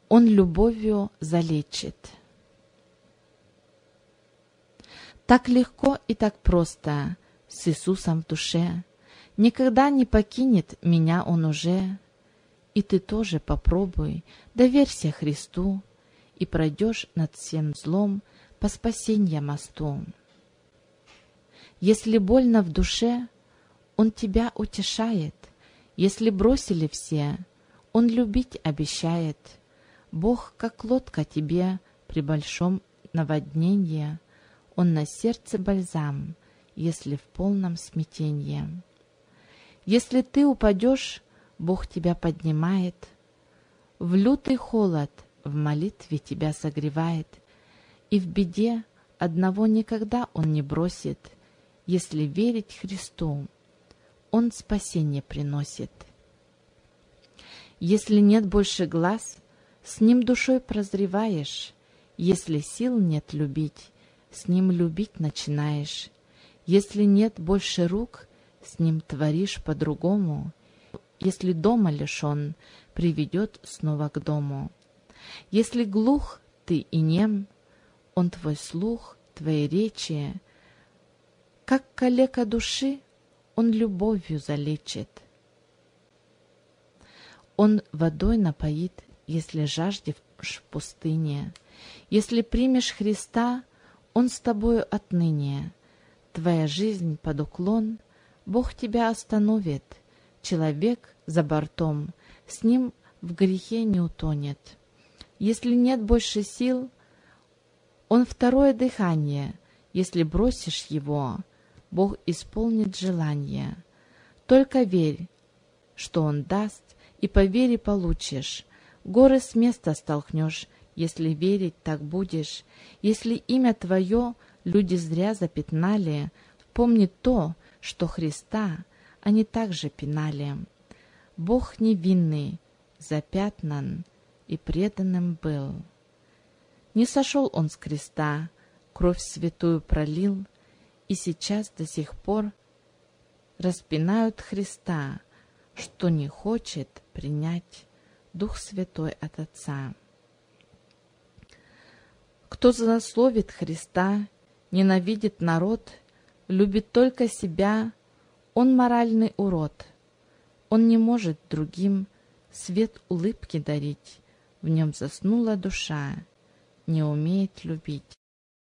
Он любовью залечит. Так легко и так просто с Иисусом в душе. Никогда не покинет меня Он уже. И ты тоже попробуй, доверься Христу, и пройдешь над всем злом по спасенья мосту. Если больно в душе, Он тебя утешает. Если бросили все, Он любить обещает. Бог, как лодка тебе при большом наводнении, Он на сердце бальзам, если в полном смятенье. Если ты упадешь, Бог тебя поднимает. В лютый холод в молитве тебя согревает. И в беде одного никогда Он не бросит. Если верить Христу, Он спасение приносит. Если нет больше глаз, с Ним душой прозреваешь. Если сил нет любить, с Ним любить начинаешь. Если нет больше рук, с Ним творишь по-другому. Если дома лишен, приведет снова к дому. Если глух ты и нем, Он твой слух, твои речи, как калека души, Он любовью залечит. Он водой напоит, если жаждешь в пустыне. Если примешь Христа, Он с тобою отныне. Твоя жизнь под уклон, Бог тебя остановит. Человек за бортом, с ним в грехе не утонет. Если нет больше сил, Он второе дыхание. Если бросишь его, Бог исполнит желание. Только верь, что Он даст, и по вере получишь. Горы с места столкнешь, если верить так будешь. Если имя твое люди зря запятнали, помни то, что Христа они также пинали. Бог невинный, запятнан и преданным был. Не сошел Он с креста, кровь святую пролил, и сейчас до сих пор распинают Христа, что не хочет принять Дух Святой от Отца. Кто злословит Христа, ненавидит народ, любит только себя, он моральный урод. Он не может другим свет улыбки дарить, в нем заснула душа, не умеет любить.